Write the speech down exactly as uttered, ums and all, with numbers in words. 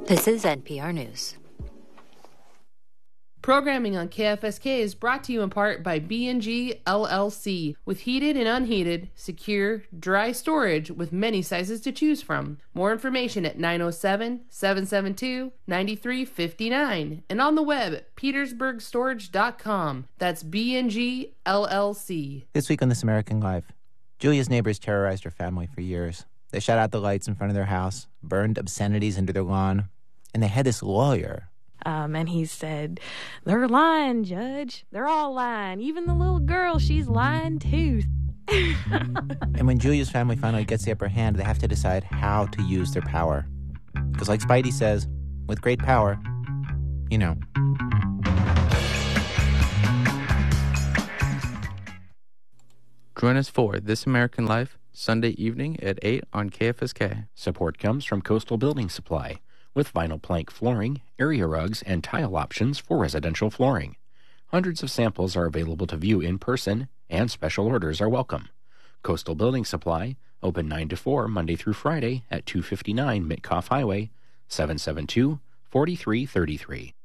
This is N P R News. Programming on K F S K is brought to you in part by B and G L L C, with heated and unheated, secure, dry storage with many sizes to choose from. More information at nine oh seven, seven seven two, nine three five nine and on the web at petersburg storage dot com. That's B and G L L C. This week on This American Life, Julia's neighbors terrorized her family for years. They shut out the lights in front of their house, burned obscenities into their lawn, and they had this lawyer. Um, and he said, "They're lying, Judge. They're all lying. Even the little girl, she's lying too." And when Julia's family finally gets the upper hand, they have to decide how to use their power. Because like Spidey says, with great power, you know. Join us for This American Life, Sunday evening at eight on K F S K. Support comes from Coastal Building Supply, with vinyl plank flooring, area rugs, and tile options for residential flooring. Hundreds of samples are available to view in person, and special orders are welcome. Coastal Building Supply, open nine to four Monday through Friday at two fifty-nine Mitkoff Highway, seven seven two, four three three three.